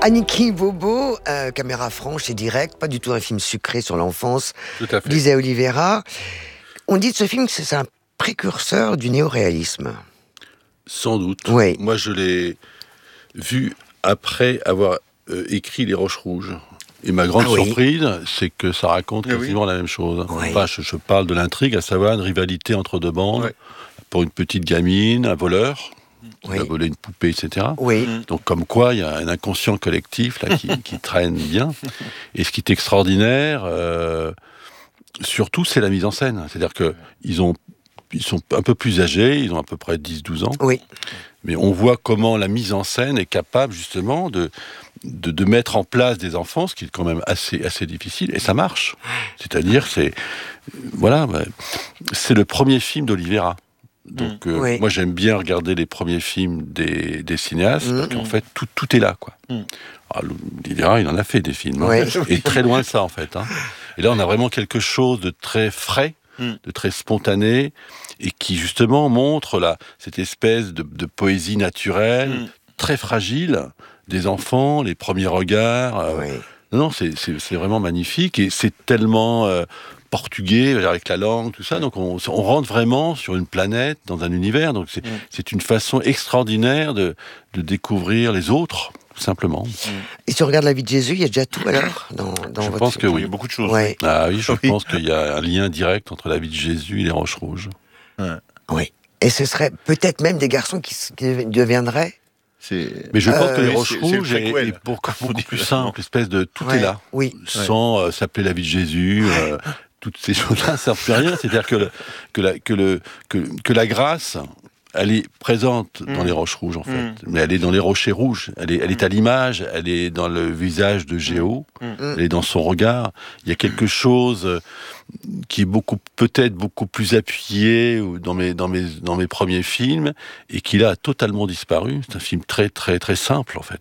Aniki Bobo, caméra franche et directe, pas du tout un film sucré sur l'enfance, Tout à fait. disait Oliveira. On dit de ce film que c'est un précurseur du néo-réalisme. Sans doute. Oui. Moi, je l'ai vu après avoir écrit Les Roches Rouges. Et ma grande surprise, c'est que ça raconte quasiment la même chose. Oui. Enfin, je parle de l'intrigue, à savoir une rivalité entre deux bandes, pour une petite gamine, un voleur, qui va voler une poupée, etc. Oui. Donc, comme quoi, il y a un inconscient collectif là, qui traîne bien. Et ce qui est extraordinaire, surtout, c'est la mise en scène. C'est-à-dire qu'ils sont un peu plus âgés, ils ont à peu près 10-12 ans. Oui. Mais on voit comment la mise en scène est capable, justement, de mettre en place des enfants, ce qui est quand même assez difficile, et ça marche. C'est-à-dire que c'est le premier film d'Oliveira. Donc, moi, j'aime bien regarder les premiers films des cinéastes, parce qu'en fait, tout est là, quoi. Alors, Oliveira, il en a fait des films, et très loin de ça, en fait. Et là, on a vraiment quelque chose de très frais, de très spontané, et qui, justement, montre cette espèce de poésie naturelle, très fragile, des enfants, les premiers regards. Non, c'est vraiment magnifique, et c'est tellement portugais, avec la langue, tout ça, donc on rentre vraiment sur une planète, dans un univers, donc c'est une façon extraordinaire de découvrir les autres, tout simplement. Et si on regarde la vie de Jésus, il y a déjà tout alors dans Je votre pense film. que oui. Il y a beaucoup de choses. Ouais. Ah oui, je pense qu'il y a un lien direct entre la vie de Jésus et les Roches Rouges. Oui. Et ce serait peut-être même des garçons qui deviendraient. Mais je pense que les oui, Roches c'est Rouges le est préquel. beaucoup plus simple, espèce de tout est là, Oui. sans s'appeler la vie de Jésus. Toutes ces choses-là ne servent plus à rien. C'est-à-dire que la grâce, elle est présente dans les Roches Rouges, en fait. Mais elle est dans les rochers rouges. Elle est à l'image, elle est dans le visage de Géo, elle est dans son regard. Il y a quelque chose qui est peut-être beaucoup plus appuyé dans mes premiers films, et qui là a totalement disparu. C'est un film très, très, très simple, en fait.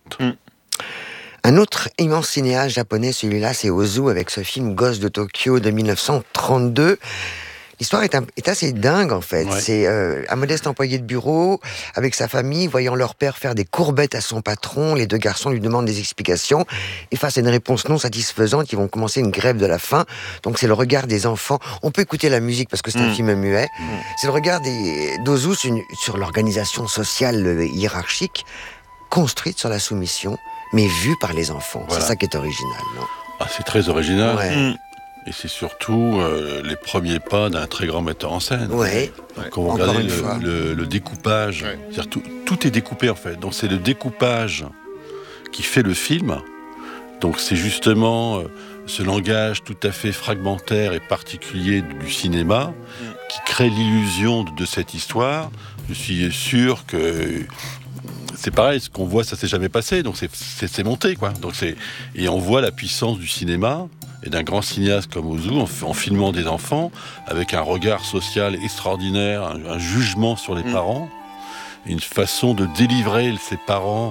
Un autre immense cinéaste japonais, celui-là, c'est Ozu, avec ce film Ghost de Tokyo de 1932. L'histoire est assez dingue, en fait. Ouais. C'est un modeste employé de bureau, avec sa famille, voyant leur père faire des courbettes à son patron. Les deux garçons lui demandent des explications. Et face à une réponse non satisfaisante, ils vont commencer une grève de la faim. Donc c'est le regard des enfants. On peut écouter la musique, parce que c'est un film muet. C'est le regard d'Ozu sur l'organisation sociale hiérarchique, construite sur la soumission, mais vue par les enfants. Voilà. C'est ça qui est original, non ? Ah, c'est très original. Ouais. Et c'est surtout les premiers pas d'un très grand metteur en scène. Ouais. Quand vous Encore regardez une fois. le découpage, c'est-à-dire tout est découpé, en fait. Donc c'est le découpage qui fait le film. Donc c'est justement ce langage tout à fait fragmentaire et particulier du cinéma qui crée l'illusion de cette histoire. Je suis sûr que c'est pareil, ce qu'on voit, ça s'est jamais passé, donc c'est monté, quoi. Et on voit la puissance du cinéma et d'un grand cinéaste comme Ozu en filmant des enfants avec un regard social extraordinaire, un jugement sur les parents, une façon de délivrer ses parents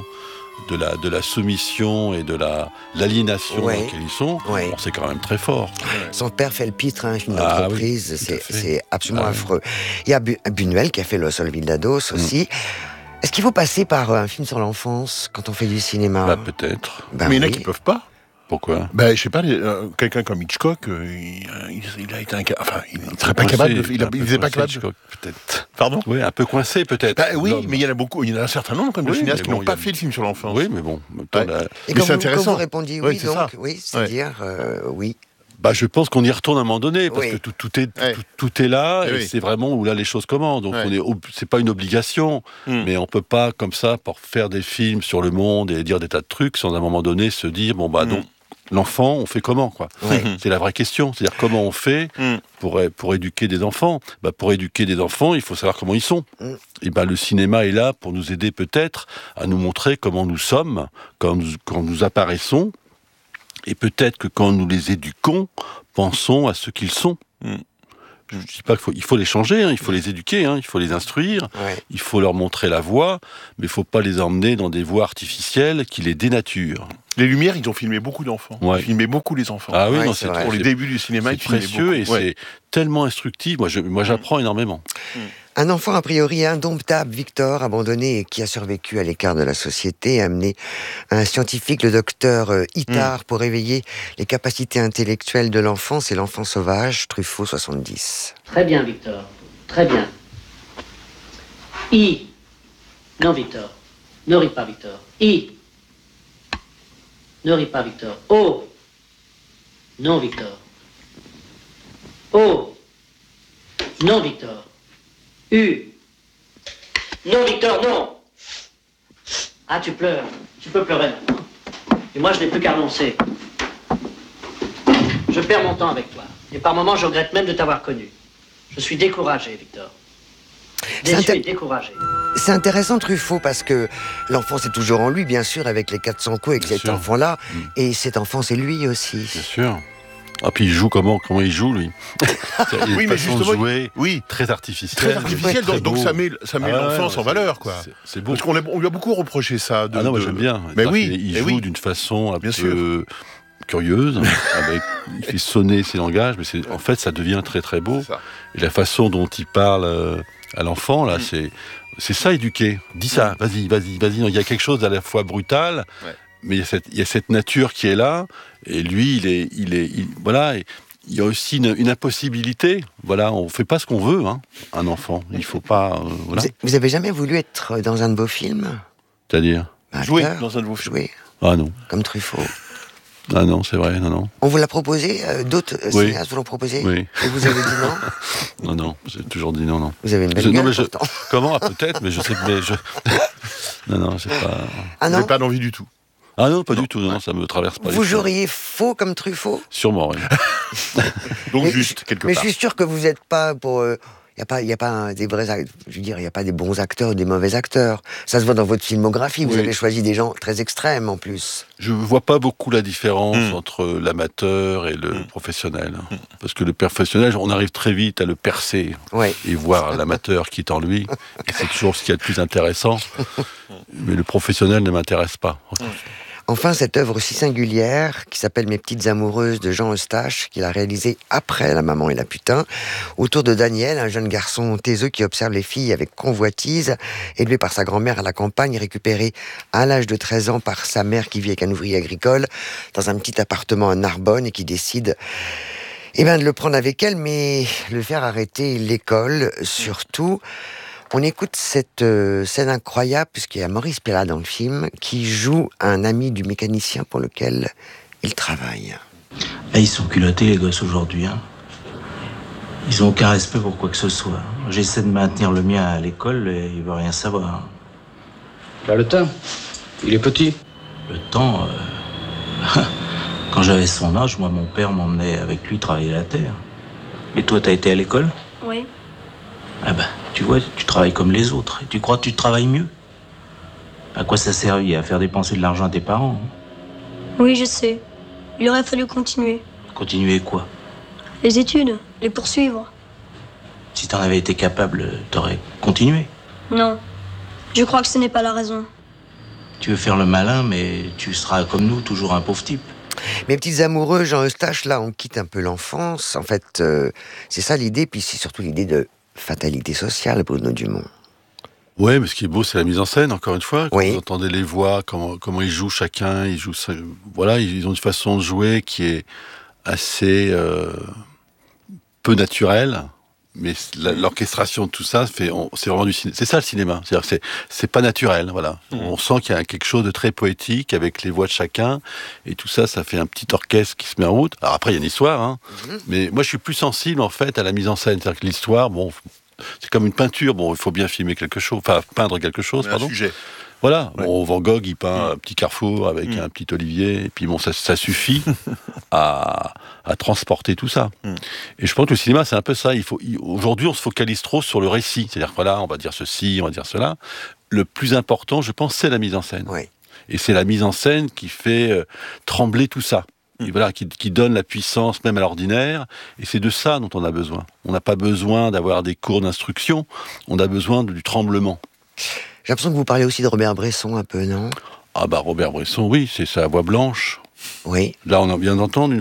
de la soumission et de l'aliénation dans laquelle ils sont. Ouais. Bon, c'est quand même très fort. Son père fait le pitre, un film Ah d'entreprise, oui, tout à fait. c'est absolument affreux. Il y a Buñuel qui a fait Los Olvidados aussi. Est-ce qu'il faut passer par un film sur l'enfance quand on fait du cinéma ? Bah, peut-être. Ben Mais il y en a oui. qui peuvent pas. Pourquoi ? Je sais pas, quelqu'un comme Hitchcock, il a été il ne serait pas Coincé, capable de. un peu Il n'était pas coincé, capable. Hitchcock, peut-être. Pardon. Oui, un peu coincé, peut-être. Oui, Non, mais il y en a beaucoup. Il y en a un certain nombre comme de Oui, cinéastes mais qui bon, n'ont pas il y a- fait le film sur l'enfance. Oui, mais bon, en même temps, Ouais. là, Et Mais quand c'est vous intéressant. vous répondiez Oui, oui, c'est donc, ça. oui, c'est-à-dire, oui. je pense qu'on y retourne à un moment donné, parce Oui. que tout est là, et Oui. c'est vraiment où là les choses commencent. Donc Ouais. c'est pas une obligation, mais on peut pas comme ça pour faire des films sur le monde et dire des tas de trucs sans à un moment donné se dire donc l'enfant, on fait comment, quoi. C'est la vraie question, c'est-à-dire comment on fait pour éduquer des enfants. Pour éduquer des enfants, il faut savoir comment ils sont. Et le cinéma est là pour nous aider peut-être à nous montrer comment nous sommes, quand nous apparaissons. Et peut-être que quand nous les éduquons, pensons à ce qu'ils sont. Je ne dis pas qu'il faut les changer, il faut les éduquer, il faut les instruire, il faut leur montrer la voie, mais il ne faut pas les emmener dans des voies artificielles qui les dénaturent. Les Lumières, ils ont filmé beaucoup d'enfants. Ouais. Ils filmaient beaucoup les enfants. Ah oui, Ouais, non, Pour les débuts du cinéma, c'est ils filmaient précieux beaucoup. et c'est tellement instructif. Moi, j'apprends énormément. Un enfant a priori indomptable, Victor, abandonné et qui a survécu à l'écart de la société, a amené un scientifique, le docteur Itard, pour éveiller les capacités intellectuelles de l'enfant. C'est l'enfant sauvage, Truffaut 70. Très bien, Victor. Très bien. I. Non, Victor. Ne ris pas, Victor. I. Ne ris pas, Victor. O. Non, Victor. O. Non, Victor. U. Non, Victor, non. Ah, tu pleures. Tu peux pleurer maintenant. Et moi, je n'ai plus qu'à renoncer. Je perds mon temps avec toi. Et par moments, je regrette même de t'avoir connu. Je suis découragé, Victor. Déçu et découragé. C'est intéressant, Truffaut, parce que l'enfant, c'est toujours en lui, bien sûr, avec les 400 coups, avec cet enfant-là. Et cet enfant, c'est lui aussi. Bien sûr. Ah, puis il joue comment il joue, lui. Oui, mais justement, jouer très artificielle. Très artificielle, donc ça met l'enfance en valeur, quoi. C'est beau. Parce qu'on lui a beaucoup reproché ça. Ah non, moi j'aime bien. Mais oui, il joue d'une façon un peu curieuse, il fait sonner ses langages, mais en fait ça devient très très beau. Et la façon dont il parle à l'enfant, là, c'est ça, éduquer. Dis ça, vas-y. Il y a quelque chose à la fois brutal, mais il y a cette nature qui est là, et lui, voilà. Et il y a aussi une impossibilité. Voilà, on fait pas ce qu'on veut, hein, un enfant. Il faut pas. Voilà. Vous avez jamais voulu être dans un de vos films ? C'est-à-dire jouer dans un de vos films. Jouer. Ah non. Comme Truffaut. Ah non, c'est vrai, non. On vous l'a proposé, d'autres cinéastes vous l'ont proposé. Oui. Et vous avez dit non. Non, j'ai toujours dit non. Vous avez une belle gueule, pourtant. Comment peut-être, mais je sais non, c'est pas. Ah non. J'ai pas d'envie du tout. Ah non, pas du tout. Non, ça me traverse pas. Vous joueriez faux comme Truffaut ? Sûrement, oui. Donc juste quelque part. Mais je suis sûr que vous n'êtes pas pour. Il y a pas des vrais, je veux dire, il y a pas des bons acteurs ou des mauvais acteurs. Ça se voit dans votre filmographie. Vous avez choisi des gens très extrêmes en plus. Je vois pas beaucoup la différence entre l'amateur et le professionnel, parce que le professionnel, on arrive très vite à le percer et voir l'amateur qui est en lui. Et c'est toujours ce qu'il y a de plus intéressant. Mais le professionnel ne m'intéresse pas. Enfin, cette œuvre si singulière, qui s'appelle Mes petites amoureuses de Jean Eustache, qu'il a réalisée après La maman et la putain, autour de Daniel, un jeune garçon taiseux qui observe les filles avec convoitise, élevé par sa grand-mère à la campagne, récupéré à l'âge de 13 ans par sa mère qui vit avec un ouvrier agricole, dans un petit appartement à Narbonne, et qui décide de le prendre avec elle, mais le faire arrêter l'école, surtout. On écoute cette scène incroyable, puisqu'il y a Maurice Pialat dans le film, qui joue un ami du mécanicien pour lequel il travaille. Ah, ils sont culottés, les gosses, aujourd'hui. Hein. Ils n'ont aucun respect pour quoi que ce soit. J'essaie de maintenir le mien à l'école et il ne veut rien savoir. Là, le temps, il est petit. Le temps... Quand j'avais son âge, moi, mon père m'emmenait avec lui travailler la terre. Et toi, t'as été à l'école ? Oui. Ah ben, tu vois, tu travailles comme les autres. Et tu crois que tu travailles mieux ? À quoi ça servit ? À faire dépenser de l'argent à tes parents ? Oui, je sais. Il aurait fallu continuer. Continuer quoi ? Les études, les poursuivre. Si t'en avais été capable, t'aurais continué. Non. Je crois que ce n'est pas la raison. Tu veux faire le malin, mais tu seras comme nous, toujours un pauvre type. Mes petites amoureux, Jean Eustache, là, on quitte un peu l'enfance. En fait, c'est ça l'idée, puis c'est surtout l'idée de fatalité sociale, Bruno Dumont. Ouais, mais ce qui est beau, c'est la mise en scène, encore une fois. Quand vous entendez les voix, comment ils jouent chacun, ils jouent ça. Voilà, ils ont une façon de jouer qui est assez peu naturelle, mais l'orchestration de tout ça, c'est vraiment du cinéma. C'est ça le cinéma. C'est-à-dire c'est pas naturel, voilà. On sent qu'il y a quelque chose de très poétique avec les voix de chacun, et tout ça, ça fait un petit orchestre qui se met en route. Alors après, il y a une histoire, hein. Mais moi, je suis plus sensible, en fait, à la mise en scène. C'est-à-dire que l'histoire, bon, c'est comme une peinture. Bon, il faut bien filmer quelque chose, enfin, peindre quelque chose, pardon. Un sujet. Voilà, bon, Van Gogh, il peint un petit carrefour avec un petit olivier, et puis bon, ça suffit à transporter tout ça. Et je pense que le cinéma, c'est un peu ça. Aujourd'hui, on se focalise trop sur le récit. C'est-à-dire que voilà, on va dire ceci, on va dire cela. Le plus important, je pense, c'est la mise en scène. Oui. Et c'est la mise en scène qui fait trembler tout ça. Et voilà, qui donne la puissance même à l'ordinaire. Et c'est de ça dont on a besoin. On n'a pas besoin d'avoir des cours d'instruction, on a besoin du tremblement. J'ai l'impression que vous parlez aussi de Robert Bresson un peu, non ? Ah bah Robert Bresson, oui, c'est sa voix blanche. Oui. Là, on vient d'entendre